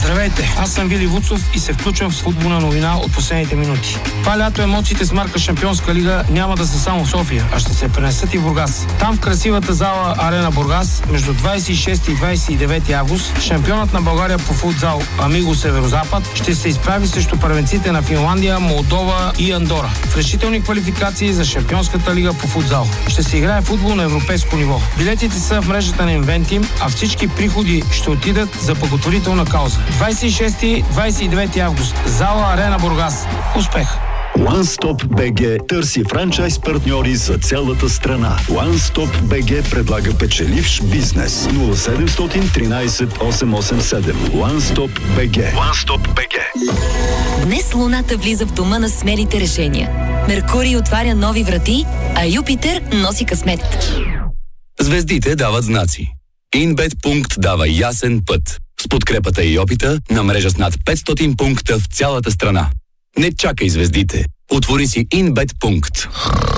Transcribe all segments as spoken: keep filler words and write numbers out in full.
Здравейте, аз съм Вили Вуцов и се включвам с футболна новина от последните минути. Това лято емоциите с марка Шампионска лига няма да са само в София, а ще се пренесат и в Бургас. Там в красивата зала Арена Бургас между двадесет и шести и двадесет и девети август шампионът на България по футзал Амиго Северозапад ще се изправи срещу първенците на Финландия, Молдова и Андора в решителни квалификации за Шампионската лига по футзал. Ще се играе футбол на европейско ниво. Билетите са в мрежата на Inventim, а всички приходи ще отидат за благотворителна кауза. двадесет и шести - двадесет и девети август. Зала Арена Бургас. Успех! OneStop би джи търси франчайз партньори за цялата страна. OneStop би джи предлага печеливш бизнес. нула седемстотин тринадесет осемстотин осемдесет и седем. OneStop би джи. OneStop би джи. Днес Луната влиза в дома на смелите решения. Меркурий отваря нови врати, а Юпитер носи късмет. Звездите дават знаци. Инбет Пункт дава ясен път. С подкрепата и опита на мрежа с над петстотин пункта в цялата страна. Не чакай звездите. Отвори си Инбет Пункт.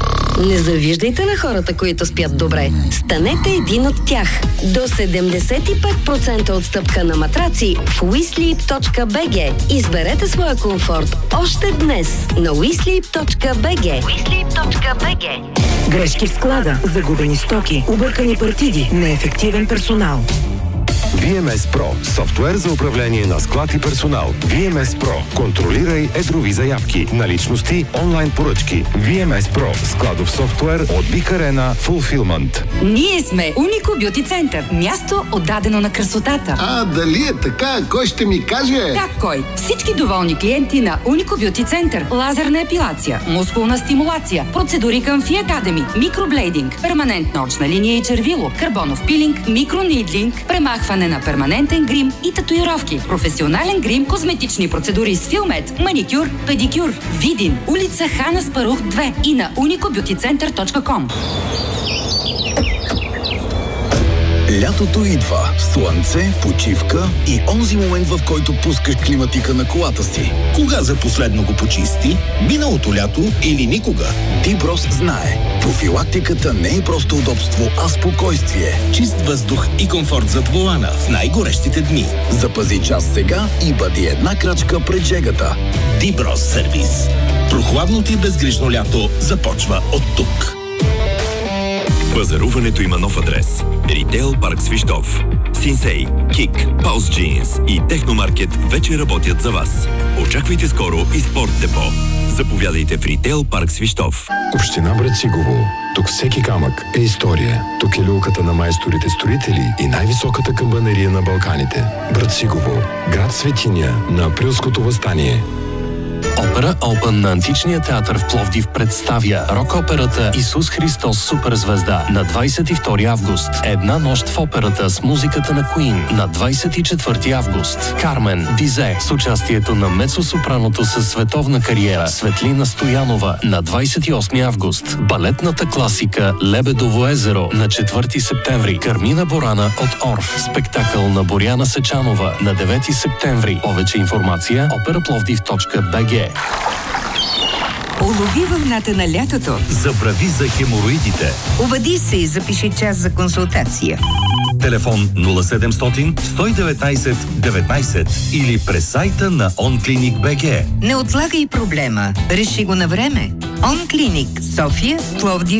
Не завиждайте на хората, които спят добре. Станете един от тях. До седемдесет и пет процента отстъпка на матраци в уи слип точка би джи. Изберете своя комфорт още днес на уи слип точка би джи. уи слип точка би джи. Грешки в склада, загубени стоки, объркани партиди, неефективен персонал. ви ем ес Pro – софтуер за управление на склад и персонал. ви ем ес Pro – контролирай едрови заявки, наличности, онлайн поръчки. ви ем ес Pro – складов софтуер от Big Arena Fulfillment. Ние сме Унико Бюти Център. Място отдадено на красотата. А, дали е така? Кой ще ми каже? Как кой? Всички доволни клиенти на Унико Бюти Център. Лазерна епилация, мускулна стимулация, процедури към Фи Академи, микроблейдинг, перманентна очна линия и червило, карбонов пилинг, микронидлинг, премахване на перманентен грим и татуировки, професионален грим, козметични процедури с Филмет, маникюр, педикюр. Видин, улица Хан Аспарух две и на унико бюти център точка ком. Лятото идва. Слънце, почивка и онзи момент, в който пускаш климатика на колата си. Кога за последно го почисти? Миналото лято или никога? Диброс знае. Профилактиката не е просто удобство, а спокойствие. Чист въздух и комфорт зад волана в най-горещите дни. Запази час сега и бъди една крачка пред жегата. Диброс сервис. Прохладното и безгрижно лято започва от тук. Пазаруването има нов адрес. Ритейл парк Свищов. Синсей, Кик, Паус Джинс и Техномаркет вече работят за вас. Очаквайте скоро и Спорт Депо. Заповядайте в Ритейл парк Свищов. Община Брацигово. Тук всеки камък е история. Тук е люлката на майсторите-строители и най-високата камбанерия на Балканите. Брацигово. Град светиня на априлското въстание. Опера Open на Античния театър в Пловдив представя рок-операта Исус Христос Суперзвезда на двадесет и втори август. Една нощ в операта с музиката на Queen на двадесет и четвърти август. Кармен Бизе с участието на мецо-сопраното със световна кариера Светлина Стоянова на двадесет и осми август. Балетната класика Лебедово езеро на четвърти септември. Кармина Борана от Орф. Спектакъл на Боряна Сечанова на девети септември. Повече информация опера-пловдив точка би джи. Улови вълната на лятото. Забрави за хемороидите. Обади се и запиши час за консултация. Телефон нула седемстотин сто и деветнадесет деветнадесет или през сайта на онклиник точка би джи. Не отлагай проблема. Реши го на време. Онклиник София, Пловдив